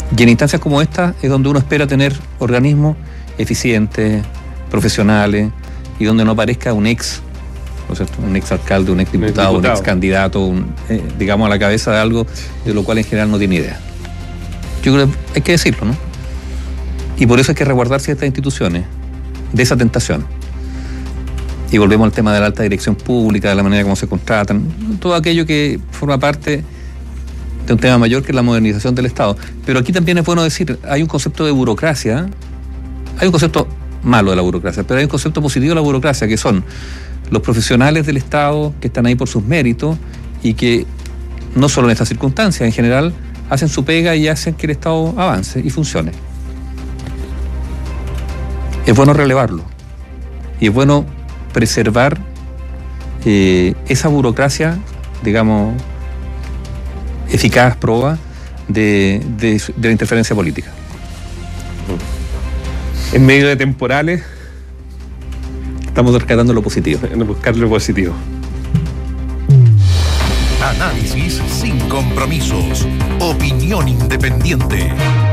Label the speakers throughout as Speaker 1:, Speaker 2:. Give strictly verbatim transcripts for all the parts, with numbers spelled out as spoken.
Speaker 1: Y en instancias como esta es donde uno espera tener organismos eficientes, profesionales, y donde no aparezca un ex, ¿no es cierto? Un ex alcalde, un ex diputado, un, un ex candidato, un, eh, digamos, a la cabeza de algo de lo cual en general no tiene idea. Yo creo que hay que decirlo, ¿no? Y por eso hay que resguardar ciertas instituciones de esa tentación. Y volvemos al tema de la alta dirección pública, de la manera como se contratan, todo aquello que forma parte de un tema mayor que es la modernización del Estado. Pero aquí también es bueno decir, hay un concepto de burocracia, hay un concepto malo de la burocracia, pero hay un concepto positivo de la burocracia, que son los profesionales del Estado que están ahí por sus méritos y que, no solo en estas circunstancias, en general, hacen su pega y hacen que el Estado avance y funcione. Es bueno relevarlo y es bueno preservar eh, esa burocracia, digamos, eficaz, proba de, de, de la interferencia política.
Speaker 2: En medio de temporales
Speaker 1: estamos rescatando lo positivo,
Speaker 2: en buscar lo positivo.
Speaker 3: Análisis sin compromisos. Opinión independiente.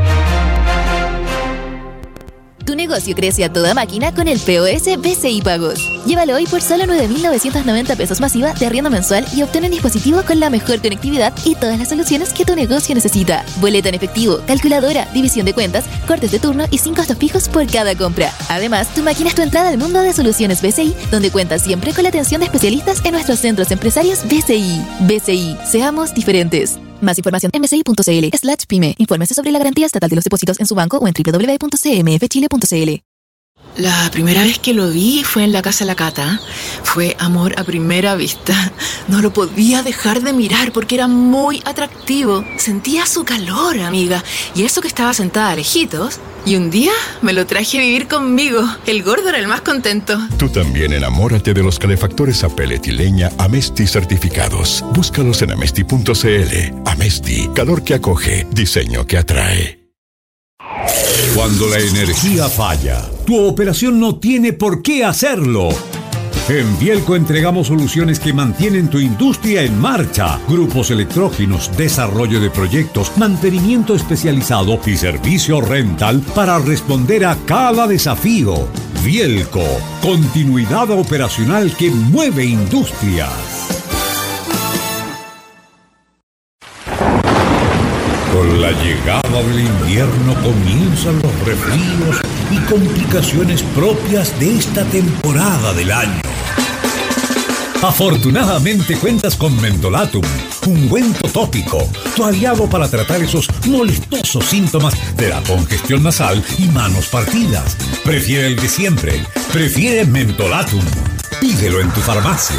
Speaker 4: Tu negocio crece a toda máquina con el P O S B C I Pagos. Llévalo hoy por solo nueve mil novecientos noventa pesos masiva de arriendo mensual y obtén un dispositivo con la mejor conectividad y todas las soluciones que tu negocio necesita. Boleta en efectivo, calculadora, división de cuentas, cortes de turno y sin costos fijos por cada compra. Además, tu máquina es tu entrada al mundo de soluciones B C I, donde cuentas siempre con la atención de especialistas en nuestros centros empresarios B C I. B C I, seamos diferentes. Más información en bci.cl slash pyme. Infórmese sobre la garantía estatal de los depósitos en su banco o en doble u doble u doble u punto c m f chile punto c l.
Speaker 5: La primera vez que lo vi fue en la casa de la Cata. Fue amor a primera vista. No lo podía dejar de mirar porque era muy atractivo. Sentía su calor, amiga. Y eso que estaba sentada lejitos. Y un día me lo traje a vivir conmigo. El gordo era el más contento.
Speaker 3: Tú también enamórate de los calefactores a pellet y leña Amesti certificados. Búscalos en amesti punto c l. Amesti, calor que acoge, diseño que atrae.
Speaker 6: Cuando la energía falla, tu operación no tiene por qué hacerlo. En Vielco entregamos soluciones que mantienen tu industria en marcha. Grupos electrógenos, desarrollo de proyectos, mantenimiento especializado y servicio rental para responder a cada desafío. Vielco, continuidad operacional que mueve industrias. Con la llegada del invierno comienzan los resfríos y complicaciones propias de esta temporada del año. Afortunadamente cuentas con Mentolatum, ungüento tópico, tu aliado para tratar esos molestosos síntomas de la congestión nasal y manos partidas. Prefiere el de siempre, prefiere Mentolatum. Pídelo en tu farmacia.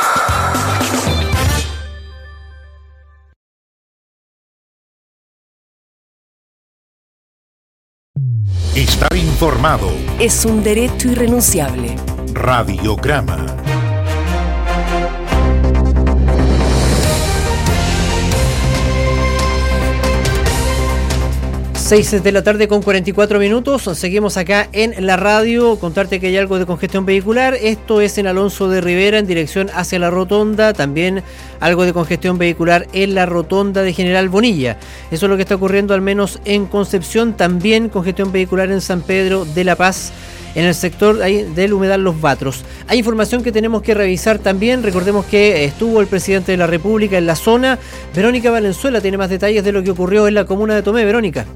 Speaker 3: Estar informado
Speaker 7: es un derecho irrenunciable.
Speaker 3: Radiograma.
Speaker 8: seis de la tarde con cuarenta y cuatro minutos, seguimos acá en la radio, contarte que hay algo de congestión vehicular, esto es en Alonso de Rivera en dirección hacia la rotonda, también algo de congestión vehicular en la rotonda de General Bonilla, eso es lo que está ocurriendo al menos en Concepción, también congestión vehicular en San Pedro de la Paz, en el sector del humedal Los Batros. Hay información que tenemos que revisar también, recordemos que estuvo el presidente de la República en la zona, Verónica Valenzuela tiene más detalles de lo que ocurrió en la comuna de Tomé. Verónica.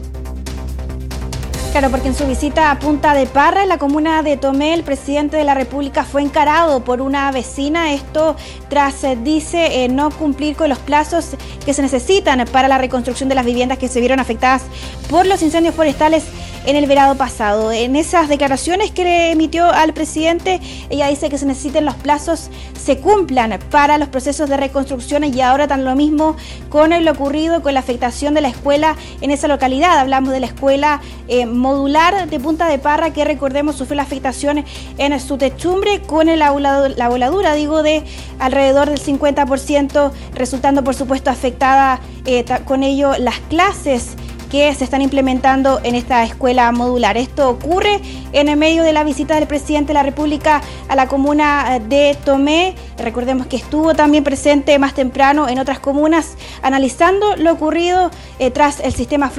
Speaker 9: Claro, porque en su visita a Punta de Parra, en la comuna de Tomé, el presidente de la República fue encarado por una vecina, esto tras, eh, dice, eh, no cumplir con los plazos que se necesitan para la reconstrucción de las viviendas que se vieron afectadas por los incendios forestales en el verano pasado. En esas declaraciones que le emitió al presidente, ella dice que se necesiten los plazos, se cumplan para los procesos de reconstrucción y ahora tan lo mismo con lo ocurrido con la afectación de la escuela en esa localidad. Hablamos de la escuela eh, modular de Punta de Parra que recordemos sufrió la afectación en su techumbre con el aula, la voladura digo de alrededor del cincuenta por ciento, resultando por supuesto afectada eh, con ello las clases que se están implementando en esta escuela modular. Esto ocurre en el medio de la visita del presidente de la República a la comuna de Tomé. Recordemos que estuvo también presente más temprano en otras comunas analizando lo ocurrido eh, tras el sistema